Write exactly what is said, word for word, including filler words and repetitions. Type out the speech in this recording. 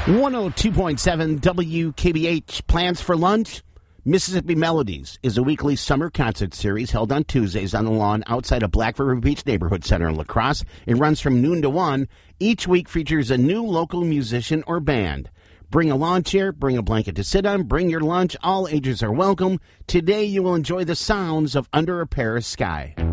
one oh two point seven W K B H. Plans for lunch? Mississippi Melodies is a weekly summer concert series held on Tuesdays on the lawn outside of Black River Beach Neighborhood Center in La Crosse. It runs from noon to one. Each week features a new local musician or band. Bring a lawn chair, bring a blanket to sit on, bring your lunch. All ages are welcome. Today you will enjoy the sounds of Under a Paris Sky.